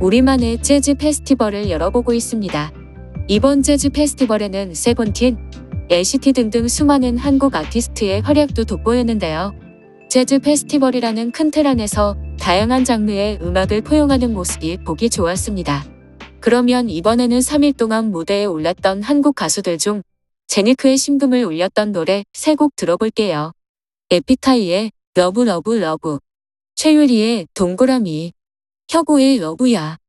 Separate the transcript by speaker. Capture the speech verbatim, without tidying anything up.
Speaker 1: 우리만의 재즈 페스티벌을 열어보고 있습니다. 이번 재즈 페스티벌에는 세븐틴, 엔시티 등등 수많은 한국 아티스트의 활약도 돋보였는데요. 재즈 페스티벌이라는 큰 틀 안에서 다양한 장르의 음악을 포용하는 모습이 보기 좋았습니다. 그러면 이번에는 삼 일 동안 무대에 올랐던 한국 가수들 중 제니크의 심금을 울렸던 노래 세 곡 들어볼게요. 에픽하이의 러브 러브 러브, 최유리의 동그라미, 혁오의 러브야.